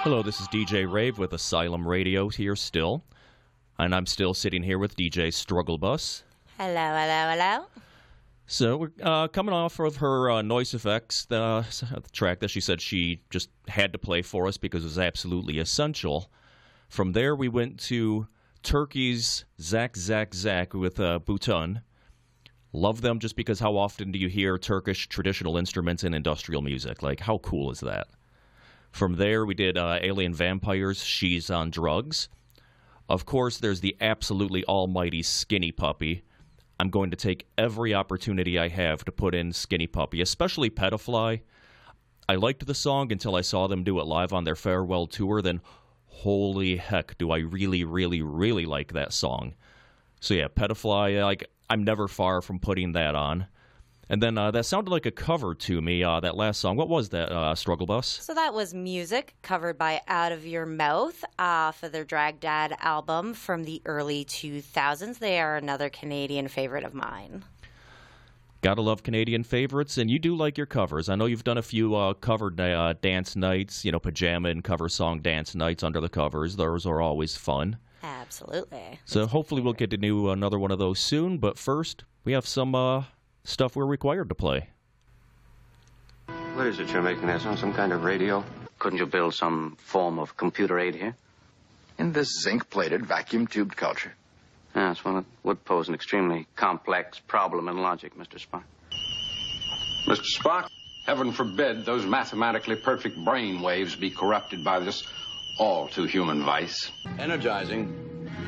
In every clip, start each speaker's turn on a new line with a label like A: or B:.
A: Hello, this is DJ Rave with Asylum Radio here still. And I'm still sitting here with DJ Struggle Bus.
B: Hello, hello, hello.
A: So we're coming off of her Noise Effects, the track that she said she just had to play for us because it was absolutely essential. From there, we went to Turkey's Zak Zak Zak with Butan. Love them just because how often do you hear Turkish traditional instruments in industrial music? Like, how cool is that? From there, we did Alien Vampires, She's on Drugs. Of course, there's the absolutely almighty Skinny Puppy. I'm going to take every opportunity I have to put in Skinny Puppy, especially Pedafly. I liked the song until I saw them do it live on their farewell tour, then holy heck, do I really, really, really like that song. So yeah, Pedafly, I'm never far from putting that on. And then that sounded like a cover to me, that last song. What was that, Struggle Bus?
B: So that was Music, covered by Out of Your Mouth for their Drag Dad album from the early 2000s. They are another Canadian favorite of mine.
A: Gotta love Canadian favorites, and you do like your covers. I know you've done a few cover dance nights, pajama and cover song dance nights under the covers. Those are always fun.
B: Absolutely.
A: So hopefully we'll get to do another one of those soon, but first, we have some stuff we're required to play.
C: What is it you're making there? Some kind of radio?
D: Couldn't you build some form of computer aid here?
E: In this zinc-plated, vacuum-tubed culture.
D: Yes, well, it would pose an extremely complex problem in logic, Mr. Spock.
F: Mr. Spock, heaven forbid those mathematically perfect brain waves be corrupted by this all-too-human vice.
G: Energizing.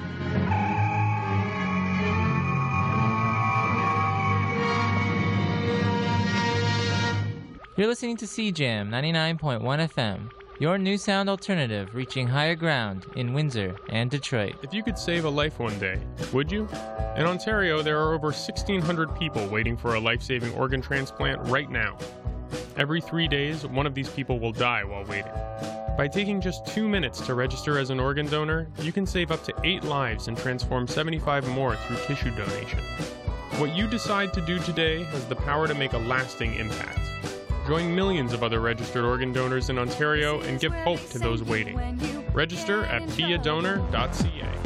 H: You're listening to CJAM 99.1 FM, your new sound alternative reaching higher ground in Windsor and Detroit.
I: If you could save a life one day, would you? In Ontario, there are over 1,600 people waiting for a life-saving organ transplant right now. Every 3 days, one of these people will die while waiting. By taking just 2 minutes to register as an organ donor, you can save up to 8 lives and transform 75 more through tissue donation. What you decide to do today has the power to make a lasting impact. Join millions of other registered organ donors in Ontario and give hope to those waiting. Register at beadonor.ca.